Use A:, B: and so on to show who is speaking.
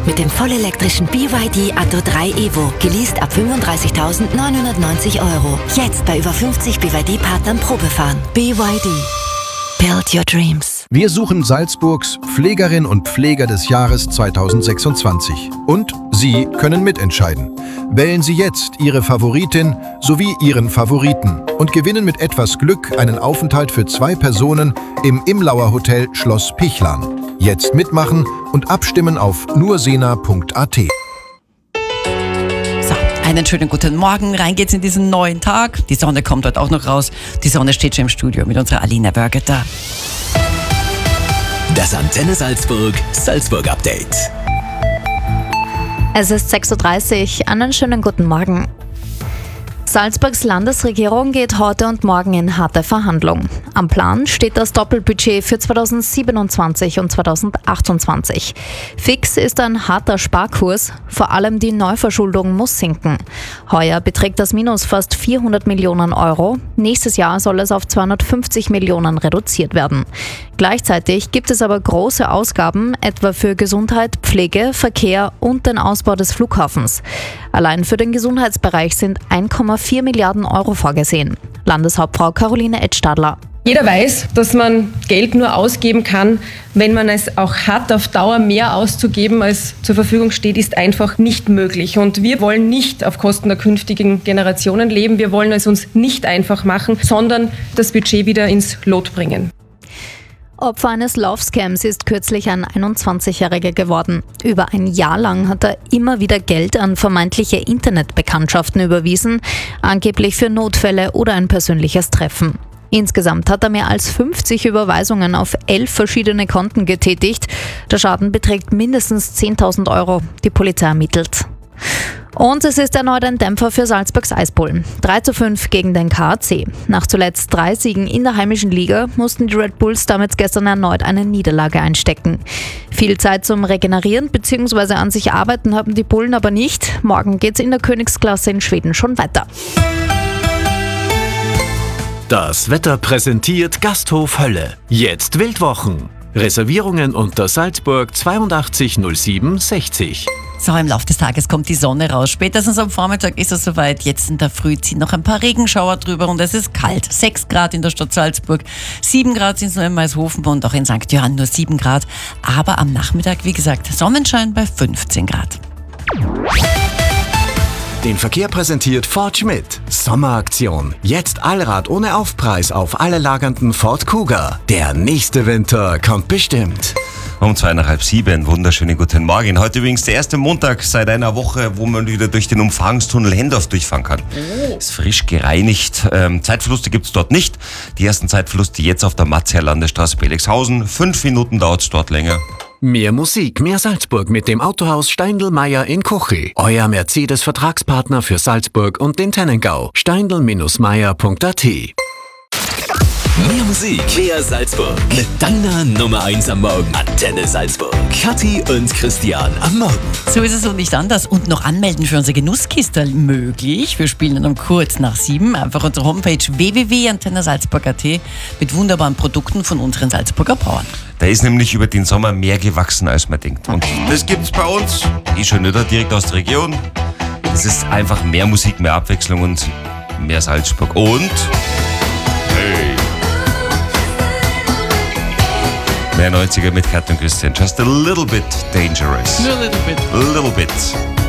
A: mit dem vollelektrischen BYD Atto 3 Evo. Geleast ab 35.990 €. Jetzt bei über 50 BYD-Partnern Probefahren. BYD. Build your dreams.
B: Wir suchen Salzburgs Pflegerin und Pfleger des Jahres 2026. Und Sie können mitentscheiden. Wählen Sie jetzt Ihre Favoritin sowie Ihren Favoriten und gewinnen mit etwas Glück einen Aufenthalt für 2 Personen im Imlauer Hotel Schloss Pichlan. Jetzt mitmachen und abstimmen auf nursena.at.
C: Einen schönen guten Morgen. Rein geht's in diesen neuen Tag. Die Sonne kommt heute auch noch raus. Die Sonne steht schon im Studio mit unserer Alina Wörgeter.
D: Das Antenne Salzburg Update.
E: Es ist 6:30 Uhr. Einen schönen guten Morgen. Salzburgs Landesregierung geht heute und morgen in harte Verhandlungen. Am Plan steht das Doppelbudget für 2027 und 2028. Fix ist ein harter Sparkurs, vor allem die Neuverschuldung muss sinken. Heuer beträgt das Minus fast 400 Millionen €. Nächstes Jahr soll es auf 250 Millionen reduziert werden. Gleichzeitig gibt es aber große Ausgaben, etwa für Gesundheit, Pflege, Verkehr und den Ausbau des Flughafens. Allein für den Gesundheitsbereich sind 1,4 Milliarden € vorgesehen. Landeshauptfrau Caroline Edstadler.
F: Jeder weiß, dass man Geld nur ausgeben kann, wenn man es auch hat. Auf Dauer mehr auszugeben, als zur Verfügung steht, ist einfach nicht möglich. Und wir wollen nicht auf Kosten der künftigen Generationen leben. Wir wollen es uns nicht einfach machen, sondern das Budget wieder ins Lot bringen.
E: Opfer eines Love-Scams ist kürzlich ein 21-Jähriger geworden. Über ein Jahr lang hat er immer wieder Geld an vermeintliche Internetbekanntschaften überwiesen, angeblich für Notfälle oder ein persönliches Treffen. Insgesamt hat er mehr als 50 Überweisungen auf 11 verschiedene Konten getätigt. Der Schaden beträgt mindestens 10.000 €. Die Polizei ermittelt. Und es ist erneut ein Dämpfer für Salzburgs Eisbullen. 3:5 gegen den KAC. Nach zuletzt 3 Siegen in der heimischen Liga mussten die Red Bulls damit gestern erneut eine Niederlage einstecken. Viel Zeit zum Regenerieren bzw. an sich arbeiten haben die Bullen aber nicht. Morgen geht's in der Königsklasse in Schweden schon weiter.
D: Das Wetter präsentiert Gasthof Hölle. Jetzt Wildwochen. Reservierungen unter Salzburg 82 07 60.
C: So, im Laufe des Tages kommt die Sonne raus. Spätestens am Vormittag ist es soweit. Jetzt in der Früh ziehen noch ein paar Regenschauer drüber und es ist kalt. 6 Grad in der Stadt Salzburg, 7 Grad sind es nur in Maishofen und auch in St. Johann nur 7 Grad. Aber am Nachmittag, wie gesagt, Sonnenschein bei 15 Grad.
D: Den Verkehr präsentiert Ford Schmidt. Sommeraktion. Jetzt Allrad ohne Aufpreis auf alle lagernden Ford Kuga. Der nächste Winter kommt bestimmt.
G: Um 6:30, wunderschönen guten Morgen. Heute übrigens der erste Montag seit einer Woche, wo man wieder durch den Umfahrungstunnel Hendorf durchfahren kann. Ist frisch gereinigt. Zeitverluste gibt es dort nicht. Die ersten Zeitverluste jetzt auf der Matzherr Landesstraße Belixhausen. 5 Minuten dauert es dort länger.
D: Mehr Musik, mehr Salzburg mit dem Autohaus Steindl-Meyer in Kochi. Euer Mercedes-Vertragspartner für Salzburg und den Tennengau. steindl-meyer.at. Mehr Musik, mehr Salzburg. Mit deiner Nummer 1 am Morgen. Antenne Salzburg. Kathi und Christian am Morgen.
C: So ist es und nicht anders. Und noch anmelden für unsere Genusskiste möglich. Wir spielen um kurz nach 7. Einfach unsere Homepage www.antennesalzburg.at mit wunderbaren Produkten von unseren Salzburger Bauern.
G: Da ist nämlich über den Sommer mehr gewachsen, als man denkt. Und das gibt's bei uns. Schon nicht direkt aus der Region. Es ist einfach mehr Musik, mehr Abwechslung und mehr Salzburg. Und hey, mehr 90er mit Kathi und Christian. Just a little bit dangerous.
C: Nur a little bit.
G: A little bit.